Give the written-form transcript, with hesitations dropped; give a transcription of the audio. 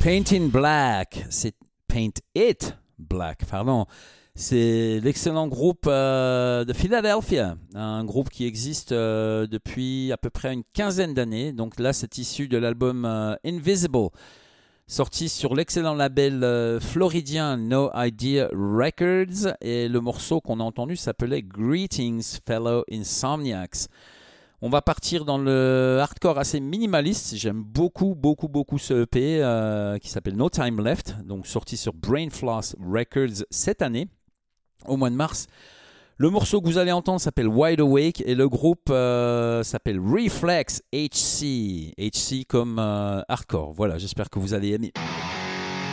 Paint in Black, c'est Paint It Black, pardon. C'est l'excellent groupe de Philadelphia, un groupe qui existe depuis à peu près une quinzaine d'années. Donc là, c'est issu de l'album Invisible, sorti sur l'excellent label floridien No Idea Records. Et le morceau qu'on a entendu s'appelait Greetings Fellow Insomniacs. On va partir dans le hardcore assez minimaliste. J'aime beaucoup ce EP qui s'appelle No Time Left, donc sorti sur Brain Floss Records cette année, au mois de mars. Le morceau que vous allez entendre s'appelle Wide Awake et le groupe s'appelle Reflex HC. HC comme hardcore. Voilà, j'espère que vous allez aimer.